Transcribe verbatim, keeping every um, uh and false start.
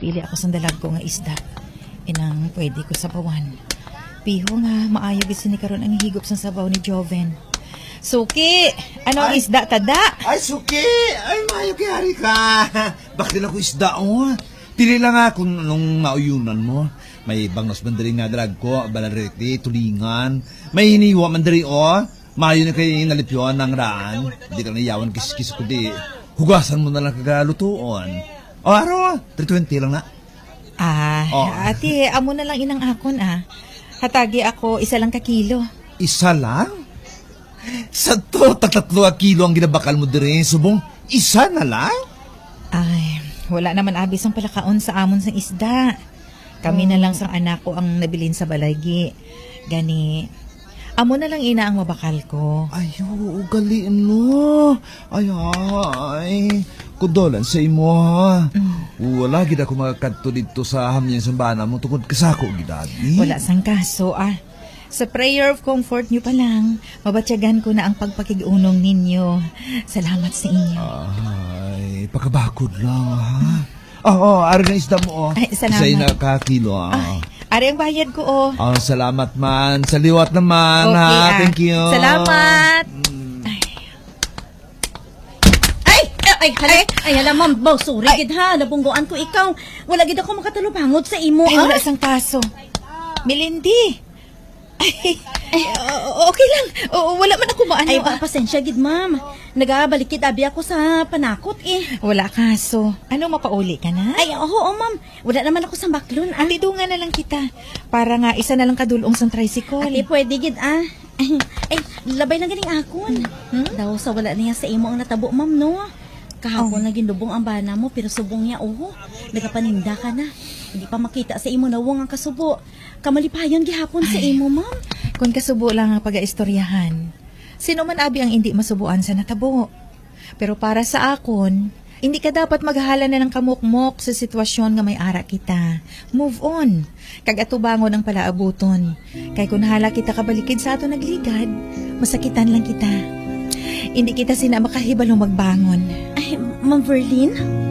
Pili ako sa dalag ko nga isda. Inang pwede ko sabawan. Piho nga, maayo gisin ni karon ang higop sa sabaw ni Joven. Suki! Ano ang isda, tada? Ay, Suki! Ay, maayo kay hari ka. Bakit lang ko isda, oh? Pili lang nga kung nung mauyunan mo. May bangos mandari nga drag ko, balarete, tulingan. May hiniwa mandari, oh. Maayo na kayo nalipyon ng raan. Hindi ka nayawan kis-kis ko di. Hugasan mo na lang kagalutuon. O, araw, three twenty lang na. Ah, oh. Ate, amo na lang inang akon, ah. Hatagi ako, isa lang ka kilo. Isa lang? Sa to, tatatlo a kilo ang ginabakal mo din, subong, isa na lang? Ay, wala naman abis ang palakaon sa amon sang isda. Kami na lang sang anak ko ang nabilin sa balagi. Gani, amo na lang ina ang mabakal ko. Ay, oo, galiin mo. Ay, ay, kudolan sa imo, ha. Mm. Wala, gid ako makakadto dito sa hamyan sa bana mo tungkol kasako, gidadi. Wala sang kaso, ah. Sa prayer of comfort niyo pa lang, mabatyagan ko na ang pagpakig-unong ninyo. Salamat sa inyo. Ay, pakabakod lang, ha. Oo, oh, oh, ari na isda mo, oh. Ay, salamat. Isa'y nakakilo, ah. Ay, ari ang bayad ko, oh. Oh, salamat man. Sa liwat naman, okay, ha. Ah. Thank you. Salamat. Mm. Ay. Ay! Ay, hala, ay, ay, hala, ma'am, bow, sorry, gid ha, nabunggoan ko ikaw. Wala gid ako makatalubangod sa imo, Ay, ah. wala sang kaso. Milindi. Ay, ay, uh, okay lang. Uh, wala man ako maano. Ay, pasensya gid, ma'am. Nagabalik kid abi ako sa panakot eh. Wala kaso. Ano, mapauli ka na? Ay, oo, oo, ma'am. Wala naman ako sa baklon, ah. Ati, dunga na lang kita. Para nga isa na lang kadulong sa tricycle. Ate, pwede gid, ah. Ay, ay, labay lang ganing akon. Hmm? Daw sa wala niya sa imo ang natabo, ma'am, no? Kahapon Oh. na ginubong ang bana mo, pero subong niya, oh. Nagapaninda ka na. Hindi pa makita sa imo nawong ang kasubo. Kamalipayon gihapon sa imo, ma'am. Kung kasubo lang ang pag-aistoryahan, sino man abi ang hindi masubuan sa natabo. Pero para sa akon, hindi ka dapat maghala na ng kamukmok sa sitwasyon nga may ara kita. Move on. Kag atubangon ang palaabuton. Kay kung hala kita kabalikid sa ato nagligad, masakitan lang kita. Hindi kita sina makahibalong magbangon. Ay, Ma'am Verlin?